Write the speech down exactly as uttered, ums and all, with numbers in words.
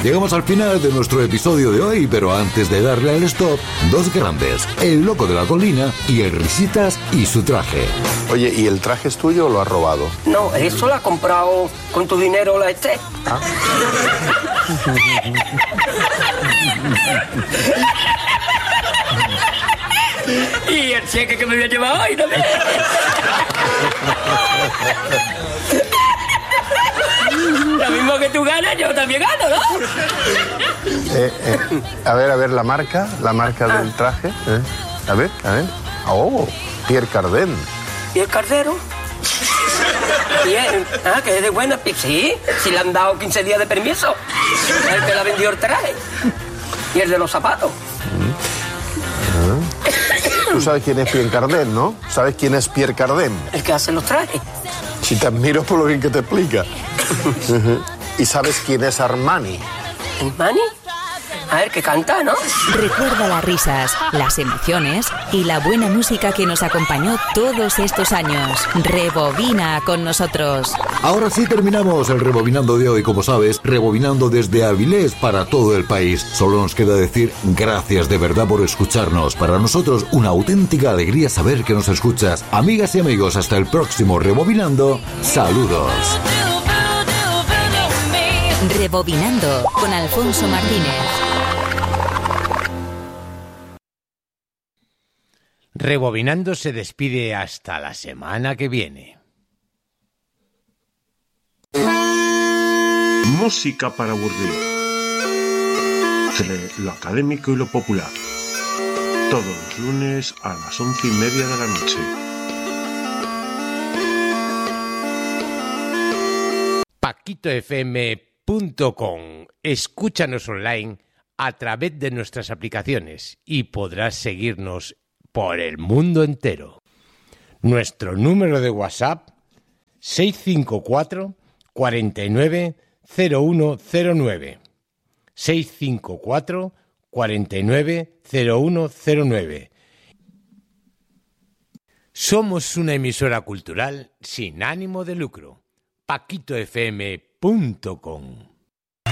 Llegamos al final de nuestro episodio de hoy, pero antes de darle al stop, dos grandes, el loco de la colina y el Risitas y su traje. Oye, ¿y el traje es tuyo o lo has robado? No, eso lo ha comprado con tu dinero la este. ¿Ah? Y el cheque que me voy a llevar hoy también. Lo mismo que tú ganas, yo también gano, ¿no? Eh, eh, a ver, a ver, la marca, la marca del traje. Eh. A ver, a ver. Oh, Pierre Cardin. ¿Pierre Cardero? Bien, ah, que es de buena. Sí, sí le han dado quince días de permiso. El que le ha vendido el traje. Y el de los zapatos. Tú sabes quién es Pierre Cardin, ¿no? ¿Sabes quién es Pierre Cardin? El que hace los trajes. Si te admiro por lo bien que te explica. ¿Y sabes quién es Armani? ¿Armani? A ver, que canta, ¿no? Recuerda las risas, las emociones y la buena música que nos acompañó todos estos años. Rebobina con nosotros. Ahora sí terminamos el Rebobinando de hoy, como sabes, rebobinando desde Avilés para todo el país. Solo nos queda decir gracias de verdad por escucharnos. Para nosotros una auténtica alegría saber que nos escuchas. Amigas y amigos, hasta el próximo Rebobinando. Saludos. Rebobinando con Alfonso Martínez. Rebobinando se despide hasta la semana que viene. Música para aburrir. Entre lo académico y lo popular. Todos los lunes a las once y media de la noche. Paquito F M punto com. Escúchanos online a través de nuestras aplicaciones y podrás seguirnos por el mundo entero. Nuestro número de WhatsApp seis cinco cuatro, cuatro nueve, cero uno cero nueve. seis cinco cuatro, cuatro nueve, cero uno cero nueve. Somos una emisora cultural sin ánimo de lucro. Paquito F M punto com.